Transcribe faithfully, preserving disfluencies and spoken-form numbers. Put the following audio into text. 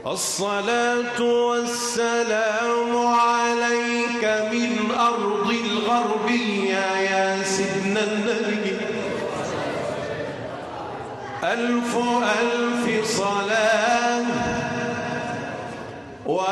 الصلاة والسلام عليك من أرض الغربية يا سيدنا النبي. ألف ألف صلاة